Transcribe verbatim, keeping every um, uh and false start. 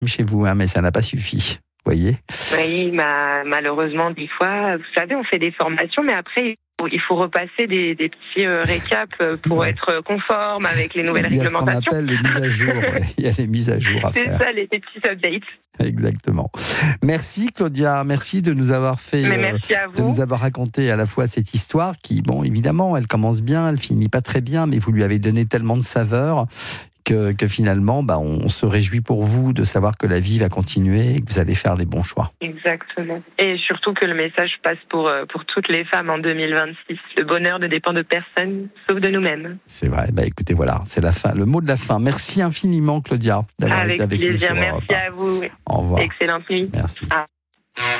chez vous, hein, mais ça n'a pas suffi. Vous voyez ? Oui, ma, malheureusement, des fois, vous savez, on fait des formations, mais après, il faut repasser des, des petits euh, récaps pour ouais. être conforme avec les nouvelles réglementations. Il y a ce qu'on appelle les mises à jour. Ouais. Il y a les mises à jour à C'est faire. C'est ça, les, les petits updates. Exactement. Merci Claudia, merci de nous avoir fait, mais merci à vous. de nous avoir raconté à la fois cette histoire qui, bon, évidemment, elle commence bien, elle finit pas très bien, mais vous lui avez donné tellement de saveur. Que, que finalement, bah, on se réjouit pour vous de savoir que la vie va continuer et que vous allez faire les bons choix. Exactement. Et surtout que le message passe pour, pour toutes les femmes en deux mille vingt-six. Le bonheur ne dépend de personne, sauf de nous-mêmes. C'est vrai. Bah, écoutez, voilà, c'est la fin, le mot de la fin. Merci infiniment, Claudia, d'avoir avec été avec plaisir. nous. Avec plaisir. Merci à vous. Au revoir. Excellente nuit. Merci. Ah.